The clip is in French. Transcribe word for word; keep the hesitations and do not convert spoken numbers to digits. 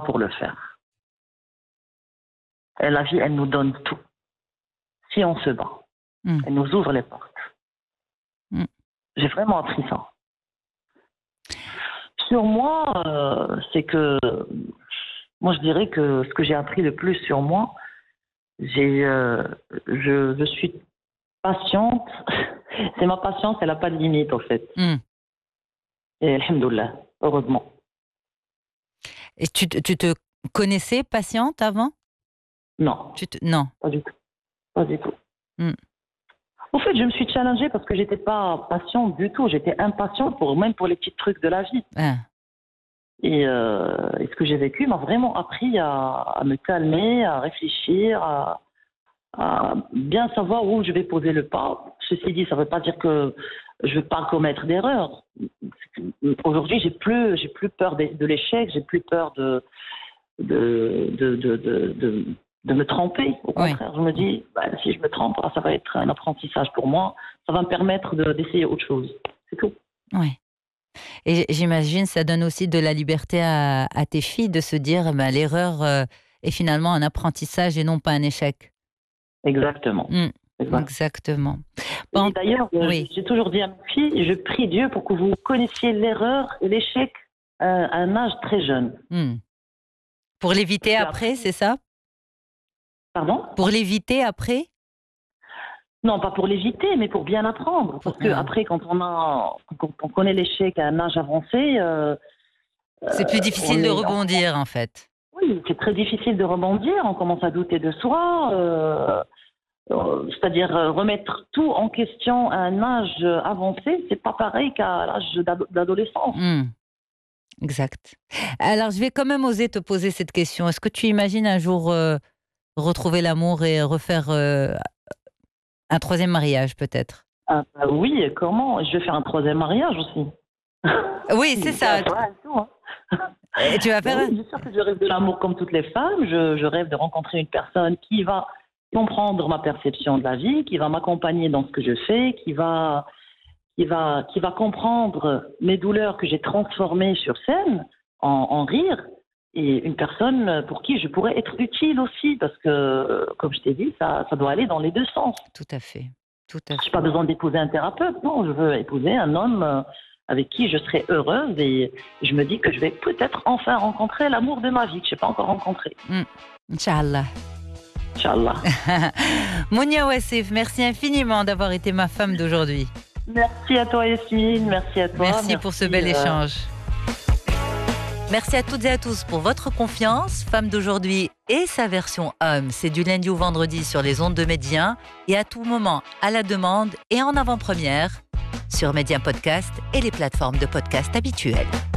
pour le faire. Et la vie, elle nous donne tout. Si on se bat, mm. elle nous ouvre les portes. Mm. J'ai vraiment appris ça. Sur moi, euh, c'est que, moi je dirais que ce que j'ai appris le plus sur moi, j'ai, euh, je, je suis patiente. C'est ma patience, elle n'a pas de limite en fait. Mm. Et alhamdoulilah, heureusement. Et tu, tu te connaissais patiente avant? Non. Tu te... Non. Pas du tout. Pas du tout. Mm. En fait, je me suis challengée parce que j'étais pas patiente du tout. J'étais impatiente pour, même pour les petits trucs de la vie. Ah. Et, euh, et ce que j'ai vécu m'a vraiment appris à, à me calmer, à réfléchir, à, à bien savoir où je vais poser le pas. Ceci dit, ça ne veut pas dire que je ne vais pas commettre d'erreurs. Aujourd'hui, j'ai plus, j'ai plus peur de, de l'échec, j'ai plus peur de, de, de, de, de, de de me tromper. Au contraire, oui. Je me dis, bah, si je me trompe, ça va être un apprentissage pour moi. Ça va me permettre de, d'essayer autre chose. C'est tout. Oui. Et j'imagine ça donne aussi de la liberté à, à tes filles de se dire, bah, l'erreur euh, est finalement un apprentissage et non pas un échec. Exactement. Mmh. Exactement. Exactement. Bon, et d'ailleurs, oui. j'ai toujours dit à mes filles, je prie Dieu pour que vous connaissiez l'erreur et l'échec à, à un âge très jeune. Mmh. Pour l'éviter après, après, c'est ça? Pardon? Pour l'éviter après? Non, pas pour l'éviter, mais pour bien apprendre. Parce que après, quand on a, quand on connaît l'échec à un âge avancé, euh, c'est plus difficile de rebondir, en fait. Oui, c'est très difficile de rebondir. On commence à douter de soi, euh, euh, c'est-à-dire remettre tout en question à un âge avancé, c'est pas pareil qu'à l'âge d'adolescence. Mmh. Exact. Alors, je vais quand même oser te poser cette question. Est-ce que tu imagines un jour euh, retrouver l'amour et refaire euh, un troisième mariage, peut-être? Ah, bah oui, comment? Je vais faire un troisième mariage aussi. Oui, c'est ça. Tout, hein. Et tu vas faire... Oui, bien sûr que je rêve de l'amour comme toutes les femmes. Je, je rêve de rencontrer une personne qui va comprendre ma perception de la vie, qui va m'accompagner dans ce que je fais, qui va, qui va, qui va comprendre mes douleurs que j'ai transformées sur scène en, en rire. Et une personne pour qui je pourrais être utile aussi, parce que, comme je t'ai dit, ça, ça doit aller dans les deux sens. Tout à fait. Tout à fait. Je n'ai pas besoin d'épouser un thérapeute, non, je veux épouser un homme avec qui je serai heureuse et je me dis que je vais peut-être enfin rencontrer l'amour de ma vie, que je n'ai pas encore rencontré. Mm. Inch'Allah. Inch'Allah. Mounia Wassif, merci infiniment d'avoir été ma femme d'aujourd'hui. Merci à toi, Yasmine, merci à toi. Merci, merci pour ce bel euh... échange. Merci à toutes et à tous pour votre confiance. Femme d'aujourd'hui et sa version homme, c'est du lundi au vendredi sur les ondes de Média et à tout moment à la demande et en avant-première sur Média Podcast et les plateformes de podcast habituelles.